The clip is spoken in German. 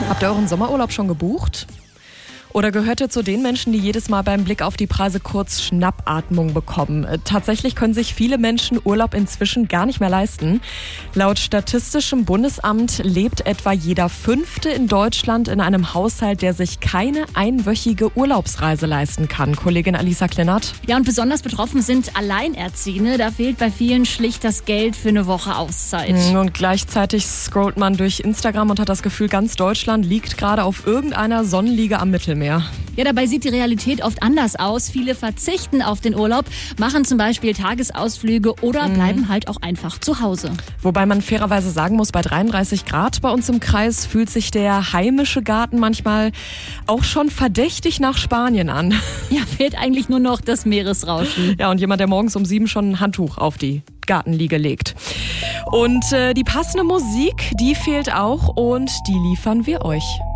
Habt ihr euren Sommerurlaub schon gebucht? Oder gehört ihr zu den Menschen, die jedes Mal beim Blick auf die Preise kurz Schnappatmung bekommen? Tatsächlich können sich viele Menschen Urlaub inzwischen gar nicht mehr leisten. Laut Statistischem Bundesamt lebt etwa jeder Fünfte in Deutschland in einem Haushalt, der sich keine einwöchige Urlaubsreise leisten kann. Kollegin Alisa Klennert. Ja, und besonders betroffen sind Alleinerziehende. Da fehlt bei vielen schlicht das Geld für eine Woche Auszeit. Und gleichzeitig scrollt man durch Instagram und hat das Gefühl, ganz Deutschland liegt gerade auf irgendeiner Sonnenliege am Mittelmeer. Ja, dabei sieht die Realität oft anders aus. Viele verzichten auf den Urlaub, machen zum Beispiel Tagesausflüge oder bleiben halt auch einfach zu Hause. Wobei man fairerweise sagen muss, bei 33 Grad bei uns im Kreis fühlt sich der heimische Garten manchmal auch schon verdächtig nach Spanien an. Ja, fehlt eigentlich nur noch das Meeresrauschen. Ja, und jemand, der morgens um 7 schon ein Handtuch auf die Gartenliege legt. Und die passende Musik, die fehlt auch und die liefern wir euch.